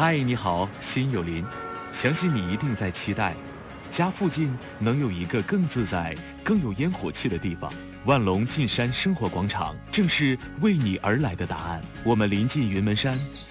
嗨，你好，心有灵。相信你一定在期待，家附近能有一个更自在、更有烟火气的地方。万隆进山生活广场正是为你而来的答案。我们临近云门山，